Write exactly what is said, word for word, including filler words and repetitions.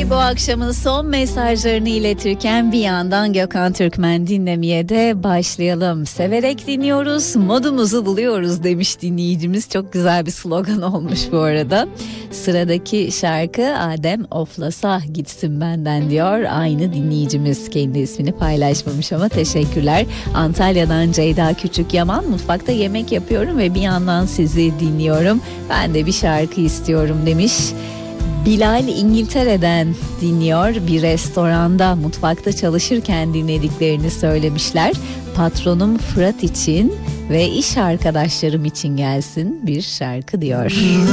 Bey bu akşamın son mesajlarını iletirken bir yandan Gökhan Türkmen dinlemeye de başlayalım. Severek dinliyoruz, modumuzu buluyoruz demiş dinleyicimiz. Çok güzel bir slogan olmuş bu arada. Sıradaki şarkı Adem oflasa gitsin benden diyor. Aynı dinleyicimiz, kendi ismini paylaşmamış ama teşekkürler. Antalya'dan Ceyda Küçük Yaman, mutfakta yemek yapıyorum ve bir yandan sizi dinliyorum. Ben de bir şarkı istiyorum demiş. Bilal İngiltere'den dinliyor. Bir restoranda mutfakta çalışırken dinlediklerini söylemişler. Patronum Fırat için ve iş arkadaşlarım için gelsin bir şarkı diyor.